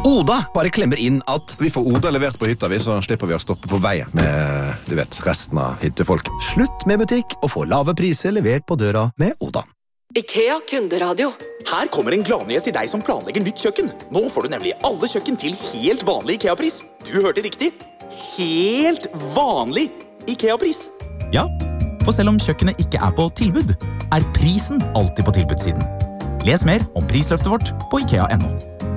Oda bare klemmer inn at vi får Oda levert på hytta, så slipper vi å stoppe på veien med, du vet, resten av hyttefolk. Slutt med butikk og få lave priser levert på døra med Oda. IKEA kunderadio. Her kommer en gladnyhet til deg som planlegger nytt kjøkken. Nå får du nemlig alle kjøkken til helt vanlig IKEA-pris. Du hørte riktig. Helt vanlig IKEA-pris. Ja, for selv om kjøkkenet ikke på tilbud, prisen alltid på tilbudssiden. Les mer om prisløftet vårt på IKEA.no.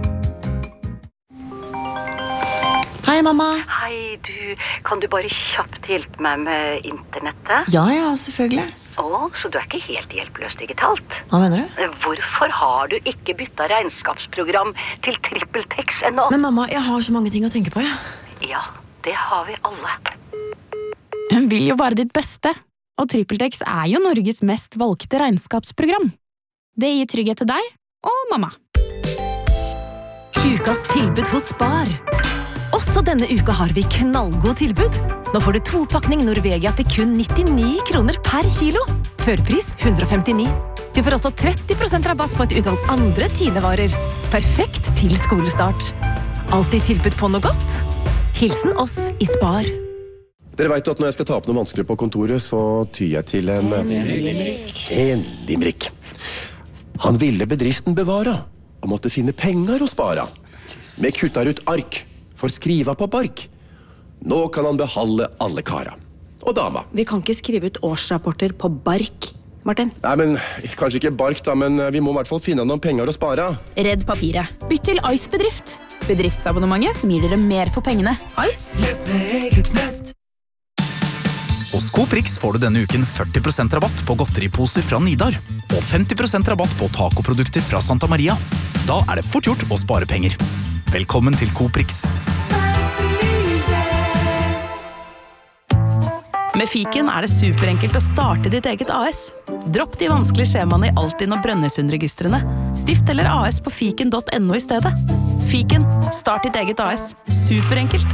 Hei, mamma. Hei, kan du bare kjapt hjelpe meg med internettet? Ja, selvfølgelig. Så du ikke helt hjelpeløs digitalt? Hva mener du? Hvorfor har du ikke byttet regnskapsprogram til TrippelTex ennå? Men mamma, jeg har så mange ting å tenke på, Ja, det har vi alle. Hun vil jo bare ditt beste, og TrippelTex jo Norges mest valgte regnskapsprogram. Det gir trygghet til deg og mamma. Ukas tilbud hos Spar. Også denne uka har vi knallgod tilbud. Nå får du 2-pakning Norvegia til kun 99 kroner per kilo. Førpris 159. Du får også 30% rabatt på et utvalg andre Tine-varer. Perfekt til skolestart. Alltid tilbud på noe godt. Hilsen oss i Spar. Dere vet at når jeg skal ta opp noe vanskelig på kontoret, så tyr jeg til en limerick. Han ville bedriften bevare, og måtte finne penger å spare. Vi kuttar ut ark, for skriva på bark. Nå kan han beholde alle kara. Og dama. Vi kan ikke skrive ut årsrapporter på bark, Martin. Nei, men kanskje ikke bark da, men vi må i hvert fall finne noen penger å spare. Redd papiret. Bytt til Ice Bedrift. Bedriftsabonnementet som gir dere mer for pengene. Ice. Hos Coprix får du denne uken 40% rabatt på godteriposer fra Nidar, og 50% rabatt på tacoprodukter fra Santa Maria. Da det fort gjort å spare penger. Velkommen til Coprix. Med Fiken det superenkelt å starte ditt eget AS. Dropp de vanskelige skjemaene i Altinn og Brønnøysundregistrene. Stift eller AS på fiken.no i stedet. Fiken, start ditt eget AS. Superenkelt.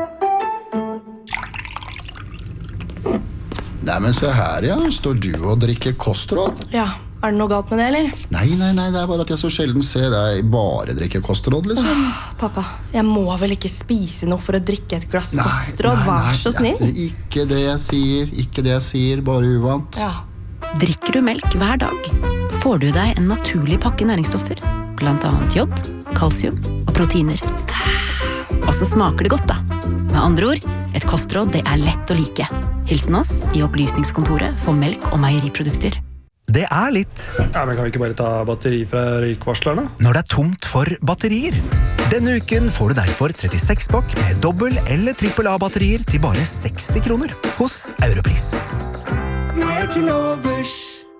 Nei, men se her, står du og drikker kostråd? Ja, det noe galt med det, eller? Nei, det bare at jeg så sjelden ser deg bare drikke kostråd, liksom. Pappa, jeg må vel ikke spise noe for å drikke et glass kostråd, vær så snill. Ikke det jeg sier, bare uvant. Ja. Drikker du melk hver dag, får du deg en naturlig pakke næringsstoffer, blant annet jod, kalsium og proteiner. Og så smaker det godt da. Med andre ord, et kostråd det lett å like. Hilsen oss i opplysningskontoret for melk og meieriprodukter. Det litt. Ja, men kan vi ikke bare ta batteri fra røykvarslerne? Når det tomt for batterier. Denne uken får du derfor 36-pakk med dobbel- eller trippel A-batterier til bare 60 kroner hos Europris. Mer til overs.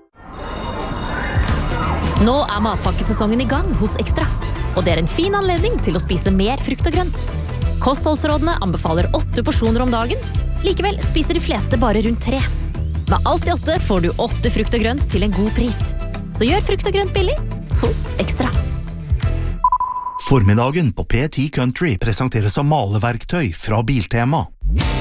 Nå matpakkesesongen i gang hos Ekstra. Og det en fin anledning til å spise mer frukt og grønt. Kostholdsrådene anbefaler 8 porsjoner om dagen. Likevel spiser de fleste bare rundt 3. Med alt i 8 får du 8 frukt og grønt til en god pris. Så gjør frukt og grønt billig hos Ekstra. Formiddagen på P10 Country presenteres som maleverktøy fra Biltema.